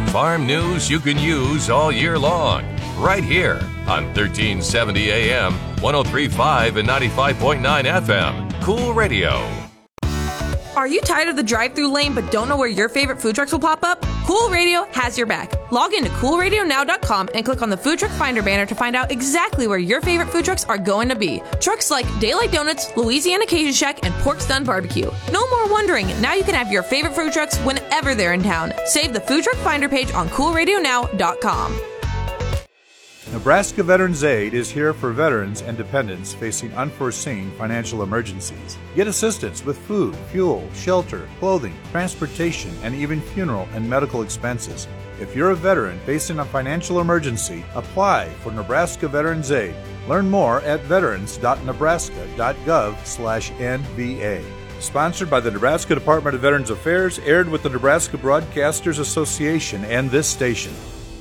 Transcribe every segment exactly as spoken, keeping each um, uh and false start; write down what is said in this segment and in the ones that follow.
farm news you can use all year long. Right here on thirteen seventy A M, ten thirty-five and ninety-five point nine F M. Cool Radio. Are you tired of the drive-thru lane but don't know where your favorite food trucks will pop up? Cool Radio has your back. Log into cool radio now dot com and click on the Food Truck Finder banner to find out exactly where your favorite food trucks are going to be. Trucks like Daylight Donuts, Louisiana Cajun Shack, and Pork Stun Barbecue. No more wondering. Now you can have your favorite food trucks whenever they're in town. Save the Food Truck Finder page on cool radio now dot com. Nebraska Veterans Aid is here for veterans and dependents facing unforeseen financial emergencies. Get assistance with food, fuel, shelter, clothing, transportation, and even funeral and medical expenses. If you're a veteran facing a financial emergency, apply for Nebraska Veterans Aid. Learn more at veterans dot nebraska dot gov slash N V A. Sponsored by the Nebraska Department of Veterans Affairs, aired with the Nebraska Broadcasters Association and this station.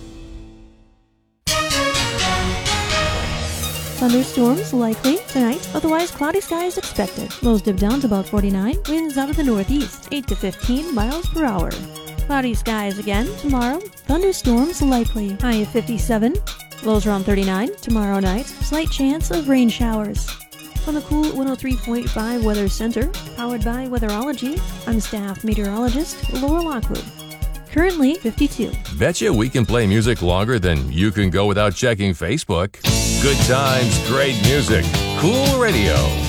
Thunderstorms likely tonight, otherwise cloudy skies expected. Lows dip down to about forty-nine, winds out of the northeast, eight to fifteen miles per hour. Cloudy skies again tomorrow, thunderstorms likely, high of fifty-seven. Lows around thirty-nine tomorrow night, slight chance of rain showers. From the Cool one oh three point five Weather Center, powered by Weatherology, I'm staff meteorologist Laura Lockwood. Currently fifty-two. Betcha we can play music longer than you can go without checking Facebook. Good times, great music. Cool Radio.